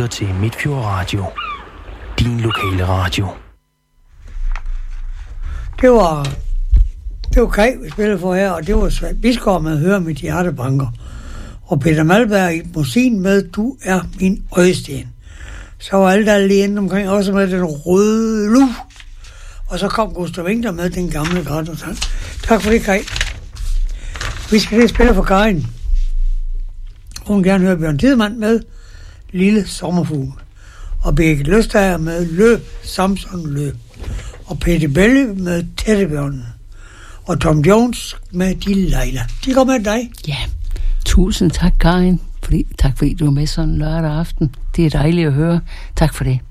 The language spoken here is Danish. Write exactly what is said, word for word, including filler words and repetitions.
til Midtfjord Radio. Din lokale radio. Det var, det var Kaj, vi spillede for her, og det var Svend Biskov med Høre mit hjertebanker. Og Peter Malberg i musikken med Du er min øjesten. Så var alle der lige inde omkring, også med den røde lu. Og så kom Gustav Winter med den gamle grættersang. Tak for det, Kaj. Vi skal lige spille for Karin. Hun gerne høre Bjørn Tidemand med Lille Sommerfugl. Og Birgit Løstager med Løb, Samson Løb. Og Peter Belle med Tættebjørnen. Og Tom Jones med De Leila. De kommer med dig. Ja, tusind tak, Karin. Fordi, tak fordi du var med sådan en lørdag aften. Det er dejligt at høre. Tak for det.